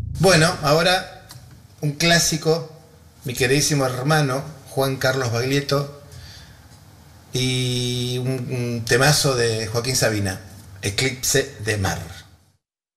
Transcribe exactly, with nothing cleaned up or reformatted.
Bueno, ahora un clásico, mi queridísimo hermano Juan Carlos Baglietto y un, un temazo de Joaquín Sabina, Eclipse de Mar.